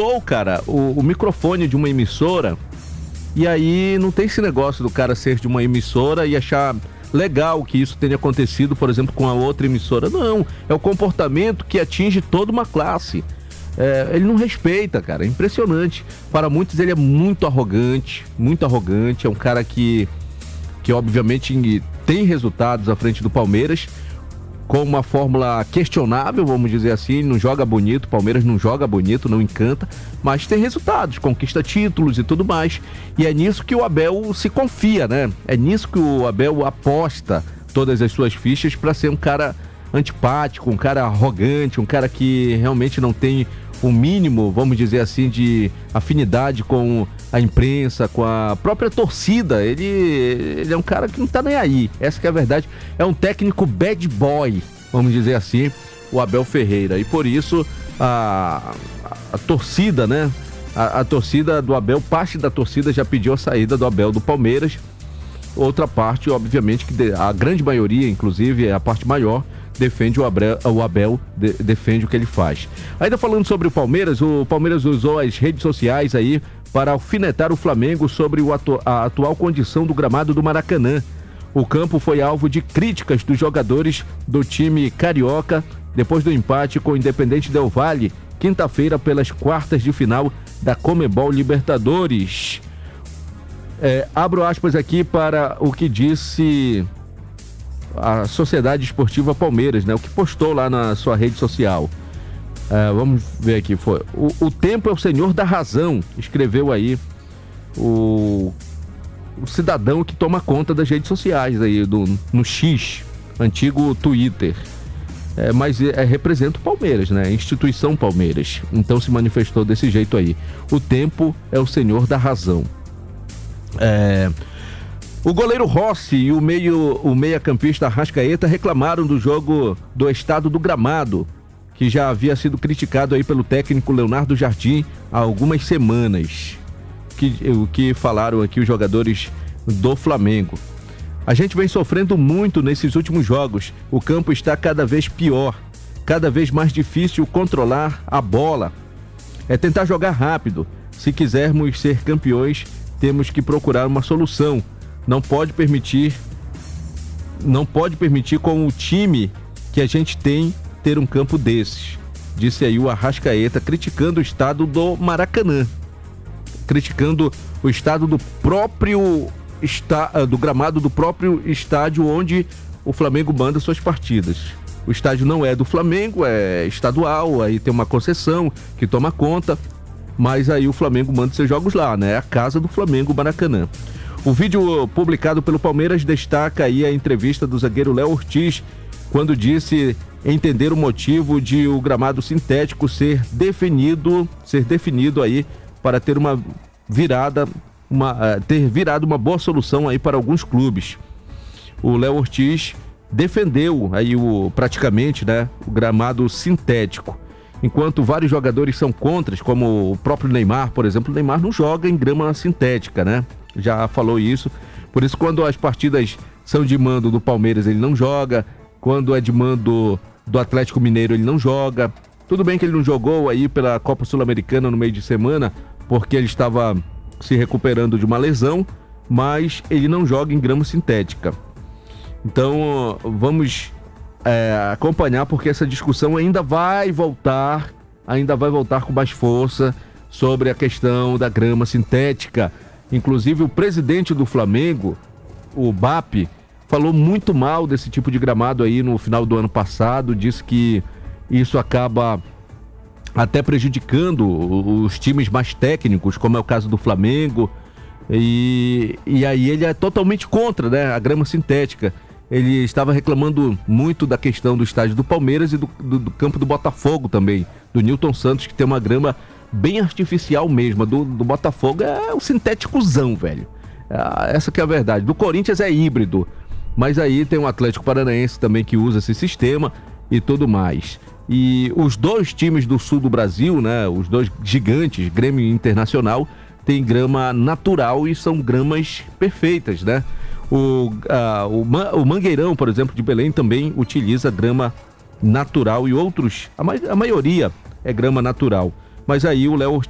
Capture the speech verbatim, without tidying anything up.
usou, cara, o, o microfone de uma emissora. E aí não tem esse negócio do cara ser de uma emissora e achar legal que isso tenha acontecido, por exemplo, com a outra emissora. Não, é o comportamento que atinge toda uma classe. É, ele não respeita, cara, é impressionante. Para muitos ele é muito arrogante, muito arrogante. É um cara que, que obviamente tem resultados à frente do Palmeiras, com uma fórmula questionável, vamos dizer assim. Não joga bonito, Palmeiras não joga bonito, não encanta, mas tem resultados, conquista títulos e tudo mais. E é nisso que o Abel se confia, né? É nisso que o Abel aposta todas as suas fichas para ser um cara antipático, um cara arrogante, um cara que realmente não tem o mínimo, vamos dizer assim, de afinidade com a imprensa, com a própria torcida. Ele, ele é um cara que não tá nem aí, essa que é a verdade. É um técnico bad boy, vamos dizer assim, o Abel Ferreira. E por isso a, a, a torcida, né? A, a torcida do Abel, parte da torcida já pediu a saída do Abel do Palmeiras. Outra parte, obviamente, que a grande maioria, inclusive, é a parte maior, defende o Abel, o Abel de, defende o que ele faz. Ainda falando sobre o Palmeiras, o Palmeiras usou as redes sociais aí para alfinetar o Flamengo sobre o atu, a atual condição do gramado do Maracanã. O campo foi alvo de críticas dos jogadores do time carioca depois do empate com o Independente Del Valle, quinta-feira, pelas quartas de final da Conmebol Libertadores. É, abro aspas aqui para o que disse a Sociedade Esportiva Palmeiras, né? O que postou lá na sua rede social. É, vamos ver aqui. Foi. O, o tempo é o senhor da razão, escreveu aí o, o cidadão que toma conta das redes sociais aí, do, no X, antigo Twitter. É, mas é, representa o Palmeiras, né? Instituição Palmeiras. Então se manifestou desse jeito aí. O tempo é o senhor da razão. É... O goleiro Rossi e o, meio, o meia-campista Arrascaeta reclamaram do jogo do estado do gramado, que já havia sido criticado aí pelo técnico Leonardo Jardim há algumas semanas. Que, o que falaram aqui os jogadores do Flamengo. A gente vem sofrendo muito nesses últimos jogos. O campo está cada vez pior, cada vez mais difícil controlar a bola. É tentar jogar rápido. Se quisermos ser campeões, temos que procurar uma solução. Não pode permitir, não pode permitir com o time que a gente tem ter um campo desses, disse aí o Arrascaeta, criticando o estado do Maracanã, criticando o estado do próprio está, do gramado do próprio estádio onde o Flamengo manda suas partidas. O estádio não é do Flamengo, é estadual, aí tem uma concessão que toma conta, mas aí o Flamengo manda seus jogos lá, né? É a casa do Flamengo, Maracanã. O vídeo publicado pelo Palmeiras destaca aí a entrevista do zagueiro Léo Ortiz, quando disse entender o motivo de o gramado sintético ser definido, ser definido aí para ter uma virada, uma, uh, ter virado uma boa solução aí para alguns clubes. O Léo Ortiz defendeu aí o, praticamente, né, o gramado sintético, enquanto vários jogadores são contras, como o próprio Neymar, por exemplo. O Neymar não joga em grama sintética, né? Já falou isso. Por isso, quando as partidas são de mando do Palmeiras, ele não joga. Quando é de mando do Atlético Mineiro, ele não joga. Tudo bem que ele não jogou aí pela Copa Sul-Americana no meio de semana, porque ele estava se recuperando de uma lesão, mas ele não joga em grama sintética. Então, vamos é, acompanhar, porque essa discussão ainda vai voltar, ainda vai voltar com mais força sobre a questão da grama sintética. Inclusive, o presidente do Flamengo, o B A P, falou muito mal desse tipo de gramado aí no final do ano passado, disse que isso acaba até prejudicando os times mais técnicos, como é o caso do Flamengo, e, e aí ele é totalmente contra, né, a grama sintética. Ele estava reclamando muito da questão do estádio do Palmeiras e do, do, do campo do Botafogo também, do Nilton Santos, que tem uma grama bem artificial mesmo. Do, do Botafogo é um sintéticozão, velho. É, essa que é a verdade. Do Corinthians é híbrido, mas aí tem o Atlético Paranaense também que usa esse sistema e tudo mais. E os dois times do sul do Brasil, né, os dois gigantes, Grêmio e Internacional, tem grama natural e são gramas perfeitas, né? O, a, o, o Mangueirão, por exemplo, de Belém também utiliza grama natural, e outros, a, ma a maioria é grama natural. Mas aí o Léo